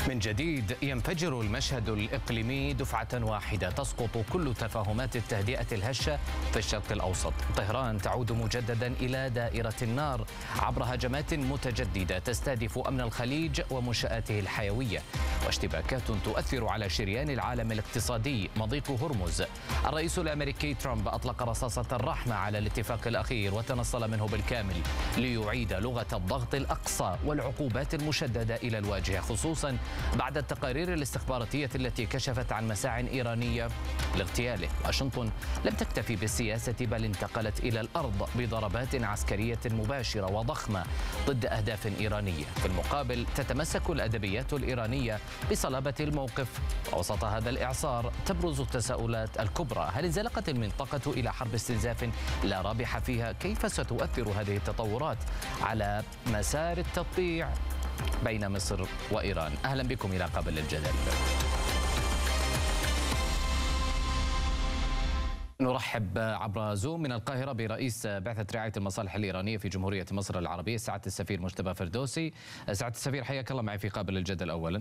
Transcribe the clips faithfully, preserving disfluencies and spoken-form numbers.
من جديد ينفجر المشهد الإقليمي دفعة واحدة، تسقط كل تفاهمات التهدئة الهشة في الشرق الأوسط. طهران تعود مجددا إلى دائرة النار عبر هجمات متجددة تستهدف أمن الخليج ومنشآته الحيوية، واشتباكات تؤثر على شريان العالم الاقتصادي مضيق هرمز. الرئيس الأمريكي ترامب أطلق رصاصة الرحمة على الاتفاق الأخير وتنصل منه بالكامل ليعيد لغة الضغط الأقصى والعقوبات المشددة إلى الواجهة، خصوصا بعد التقارير الاستخباراتية التي كشفت عن مساع إيرانية لاغتياله. واشنطن لم تكتفي بالسياسة بل انتقلت إلى الأرض بضربات عسكرية مباشرة وضخمة ضد أهداف إيرانية. في المقابل تتمسك الأدبيات الإيرانية بصلابة الموقف. وسط هذا الإعصار تبرز التساؤلات الكبرى: هل انزلقت المنطقة إلى حرب استنزاف لا رابح فيها؟ كيف ستؤثر هذه التطورات على مسار التطبيع بين مصر وإيران؟ أهلا بكم إلى قبل الجدل. نرحب عبر زوم من القاهرة برئيس بعثة رعاية المصالح الإيرانية في جمهورية مصر العربية سعادة السفير مجتبى فردوسي. سعادة السفير حياك الله معي في قابل الجدل. أولا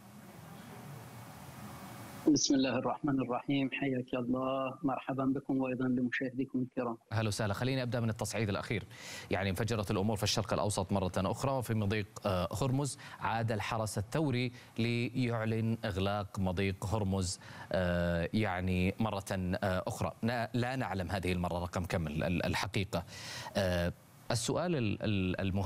بسم الله الرحمن الرحيم، حياك الله، مرحبا بكم وايضا لمشاهديكم الكرام. اهلا وسهلا. خليني ابدا من التصعيد الاخير. يعني انفجرت الامور في الشرق الاوسط مره اخرى، وفي مضيق هرمز عاد الحرس الثوري ليعلن اغلاق مضيق هرمز يعني مره اخرى. لا نعلم هذه المره رقم كم الحقيقه. السؤال المهم